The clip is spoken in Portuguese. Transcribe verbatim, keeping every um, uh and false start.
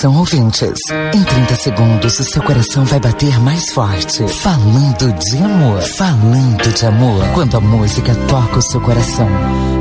Atenção, ouvintes. Em trinta segundos, o seu coração vai bater mais forte. Falando de amor. Falando de amor. Quando a música toca o seu coração,